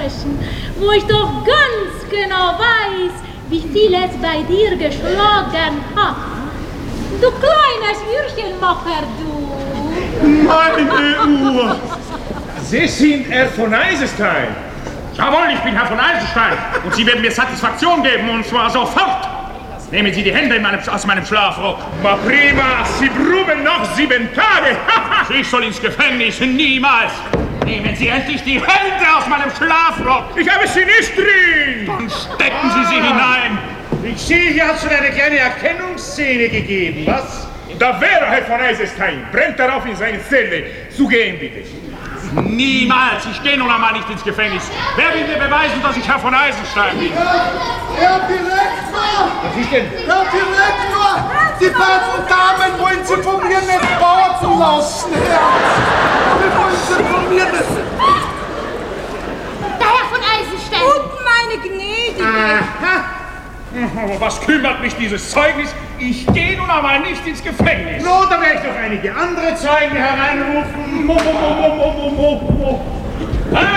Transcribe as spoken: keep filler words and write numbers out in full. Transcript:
sprechen, wo ich doch ganz genau weiß, wie viel es bei dir geschlagen hat. Du kleines Uhrchenmacher, du! Meine Uhr! Sie sind Herr von Eisenstein. Jawohl, ich bin Herr von Eisenstein. Und Sie werden mir Satisfaktion geben, und zwar sofort. Nehmen Sie die Hände in meinem, aus meinem Schlafrock. Ma prima, Sie proben noch sieben Tage. Ich soll ins Gefängnis, niemals. Nehmen Sie endlich die Hände aus meinem Schlafrock. Ich habe sie nicht drin. Dann stecken Sie sie hinein. Ich sehe, hier hat schon eine kleine Erkennungsszene gegeben, was? Da wäre Herr von Eisenstein. Brennt darauf in seine Zelle. Zu gehen, bitte. Niemals! Ich gehe nun einmal nicht ins Gefängnis. Wer will mir beweisen, dass ich Herr von Eisenstein bin? Herr Direktor! Was ist denn? Herr Direktor! Die beiden Damen wollen Sie von mir nicht warten lassen, Herr! Wir wollen Sie von mir nicht... Der Herr von Eisenstein! Und meine Gnädige! Aha! Was kümmert mich dieses Zeugnis? Ich gehe nun einmal nicht ins Gefängnis. No, da werde ich doch einige andere Zeugen hereinrufen. Mo, mo, mo, mo, mo, mo, mo. Ah,